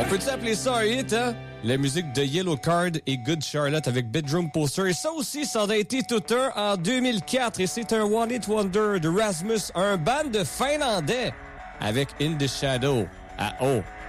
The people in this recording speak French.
On peut-tu appeler ça un hit, hein? La musique de Yellow Card et Good Charlotte avec Bedroom Poster. Et ça aussi, ça a été tout un en 2004. Et c'est un One Hit Wonder de Rasmus, un band de Finlandais avec In the Shadow. Ah oh!